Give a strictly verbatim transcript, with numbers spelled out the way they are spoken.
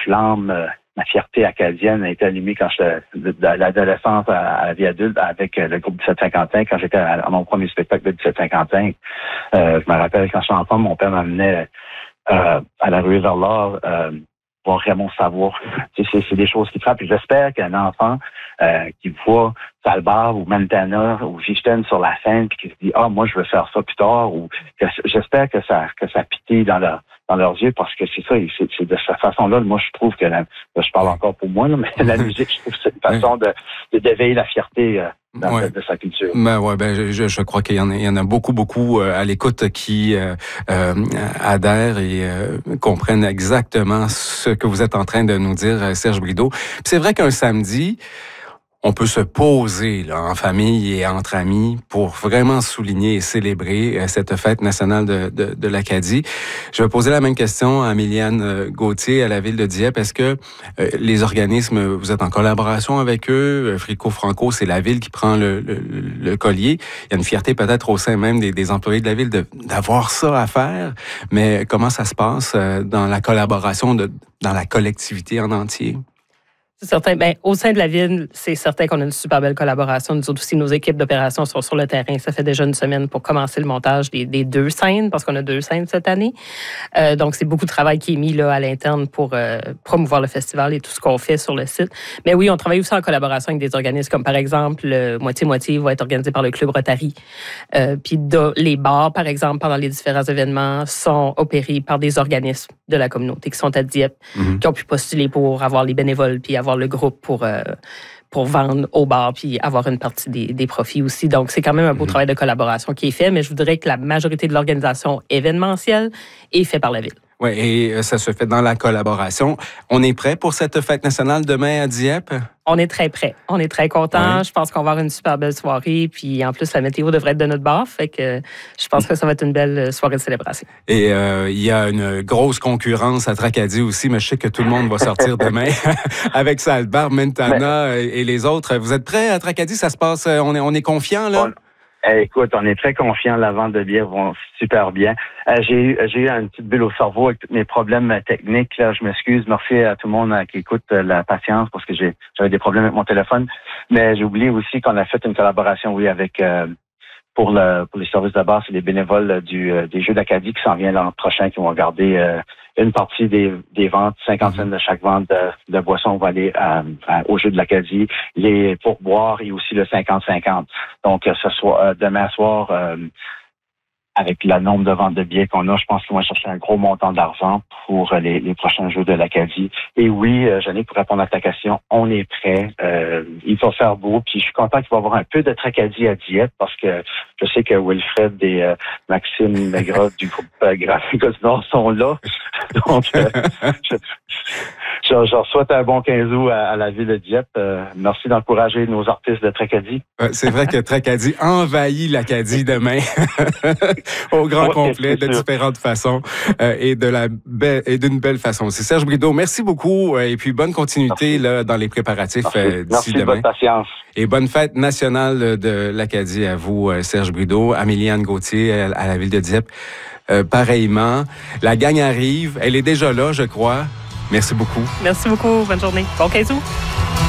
flamme, euh, ma fierté acadienne a été allumée quand j'étais de, de l'adolescence à, à la vie adulte avec le groupe dix-sept cinquante-cinq, quand j'étais à, à mon premier spectacle de dix-sept cinquante-cinq. Euh, je me rappelle quand j'étais enfant, mon père m'amenait euh, à la rue vers l'or, euh, voir Raymond Savoie. C'est, c'est des choses qui frappent. J'espère qu'un enfant euh, qui voit Salbar ou Montana ou Gichten sur la scène puis qui se dit « Ah, moi, je veux faire ça plus tard » ou que, j'espère que ça que ça piqué dans leur dans leurs yeux parce que c'est ça, c'est, c'est de cette façon-là. Moi, je trouve que la, je parle encore pour moi, là, mais la musique, je trouve que c'est une façon de, de d'éveiller la fierté euh, dans, ouais. de, de sa culture. Ben ouais, ben je, je crois qu'il y en a, il y en a beaucoup, beaucoup euh, à l'écoute qui euh, euh, adhèrent et euh, comprennent exactement ce que vous êtes en train de nous dire, Serge Brideau. Puis c'est vrai qu'un samedi, on peut se poser là, en famille et entre amis pour vraiment souligner et célébrer euh, cette fête nationale de, de, de l'Acadie. Je vais poser la même question à Miliane Gauthier à la ville de Dieppe. Est-ce que euh, les organismes, vous êtes en collaboration avec eux? Frico Franco, c'est la ville qui prend le, le, le collier. Il y a une fierté peut-être au sein même des, des employés de la ville de, d'avoir ça à faire. Mais comment ça se passe euh, dans la collaboration, de, dans la collectivité en entier? C'est certain. Ben, au sein de la ville, c'est certain qu'on a une super belle collaboration. Nous autres aussi, nos équipes d'opération sont sur le terrain. Ça fait déjà une semaine pour commencer le montage des, des deux scènes, parce qu'on a deux scènes cette année. Euh, donc, c'est beaucoup de travail qui est mis là à l'interne pour euh, promouvoir le festival et tout ce qu'on fait sur le site. Mais oui, on travaille aussi en collaboration avec des organismes comme, par exemple, le Moitié-Moitié va être organisé par le Club Rotary. Euh, puis de, les bars, par exemple, pendant les différents événements, sont opérés par des organismes de la communauté qui sont à Dieppe, mm-hmm. qui ont pu postuler pour avoir les bénévoles puis avoir le groupe pour, euh, pour vendre au bar puis avoir une partie des, des profits aussi. Donc, c'est quand même un beau mmh. travail de collaboration qui est fait, mais je voudrais que la majorité de l'organisation événementielle est faite par la ville. Oui, et ça se fait dans la collaboration. On est prêt pour cette fête nationale demain à Dieppe? On est très prêt. On est très content. Ouais. Je pense qu'on va avoir une super belle soirée. Puis en plus, la météo devrait être de notre bord. Fait que je pense que ça va être une belle soirée de célébration. Et euh, il y a une grosse concurrence à Tracadie aussi, mais je sais que tout le monde va sortir demain avec Salbar, Montana mais... et les autres. Vous êtes prêts à Tracadie? Ça se passe, on est, on est confiant là? Bon. Eh, écoute, on est très confiants. La vente de bières vont super bien. Euh, j'ai eu, j'ai eu une petite bulle au cerveau avec tous mes problèmes techniques. Là, je m'excuse. Merci à tout le monde qui écoute la patience parce que j'ai, j'avais des problèmes avec mon téléphone. Mais j'ai oublié aussi qu'on a fait une collaboration, oui, avec euh, pour le pour les services de base et les bénévoles du euh, des Jeux d'Acadie qui s'en vient l'an prochain, qui vont regarder euh, une partie des, des ventes, cinquante cents de chaque vente de, de boissons va aller à, à, au Jeu de l'Acadie, les pourboires et aussi le cinquante cinquante. Donc, ce soir, euh, demain soir, euh, avec le nombre de ventes de billets qu'on a, je pense qu'on va chercher un gros montant d'argent pour les, les prochains Jeux de l'Acadie. Et oui, euh, Jeannick, pour répondre à ta question, on est prêt. Euh, il va faire beau. Puis je suis content qu'il va y avoir un peu de Tracadie à Dieppe parce que je sais que Wilfred et euh, Maxime Maigrat du groupe euh, Graphique du Nord sont là. Donc, euh, je, je, je leur souhaite un bon quinze août à, à la ville de Dieppe. Euh, merci d'encourager nos artistes de Tracadie. Euh, c'est vrai que Tracadie envahit l'Acadie demain. Au grand ouais, complet, de différentes façons euh, et de la be- et d'une belle façon. C'est Serge Brideau. Merci beaucoup euh, et puis bonne continuité là, dans les préparatifs euh, d'ici Merci, demain. Bonne patience. Et bonne fête nationale de l'Acadie à vous, euh, Serge Brideau, à Miliane Gauthier, à, à la ville de Dieppe. Euh, pareillement, la gang arrive. Elle est déjà là, je crois. Merci beaucoup. Merci beaucoup. Bonne journée. Bon quinze août.